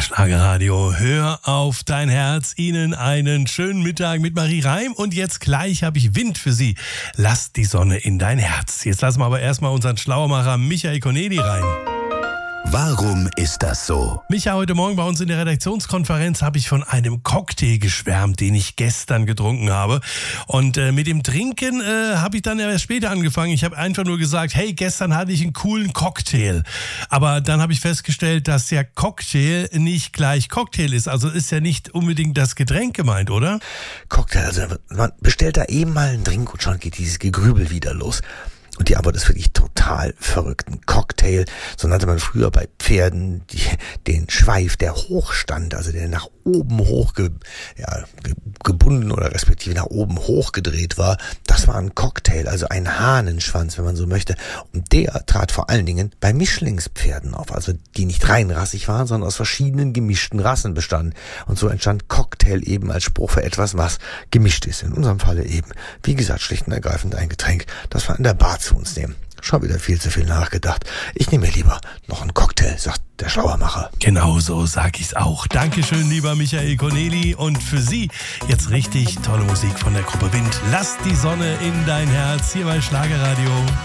Schlagerradio, hör auf dein Herz. Ihnen einen schönen Mittag mit Marie Reim. Und jetzt gleich habe ich Wind für Sie. Lass die Sonne in dein Herz. Jetzt lassen wir aber erstmal unseren Schlauermacher Michael Corneli rein. Warum ist das so? Micha, heute Morgen bei uns in der Redaktionskonferenz habe ich von einem Cocktail geschwärmt, den ich gestern getrunken habe. Und mit dem Trinken habe ich dann erst später angefangen. Ich habe einfach nur gesagt, hey, gestern hatte ich einen coolen Cocktail. Aber dann habe ich festgestellt, dass ja Cocktail nicht gleich Cocktail ist. Also ist ja nicht unbedingt das Getränk gemeint, oder? Cocktail, also man bestellt da eben mal einen Drink und schon geht dieses Gegrübel wieder los. Und die Antwort ist wirklich total verrückt. Ein Cocktail, so nannte man früher bei Pferden den Schweif, der hochstand, also der nach oben hoch gebunden oder respektive nach oben hochgedreht war. Das war ein Cocktail, also ein Hahnenschwanz, wenn man so möchte. Und der trat vor allen Dingen bei Mischlingspferden auf, also die nicht reinrassig waren, sondern aus verschiedenen gemischten Rassen bestanden. Und so entstand Cocktail eben als Spruch für etwas, was gemischt ist. In unserem Falle eben, wie gesagt, schlicht und ergreifend ein Getränk, das wir in der Bar zu uns nehmen. Schon wieder viel zu viel nachgedacht. Ich nehme mir lieber noch einen Cocktail, sagt der Schlauermacher. Genau so sag ich's auch. Dankeschön, lieber Michael Corneli. Und für Sie jetzt richtig tolle Musik von der Gruppe Wind. Lass die Sonne in dein Herz hier bei Schlagerradio.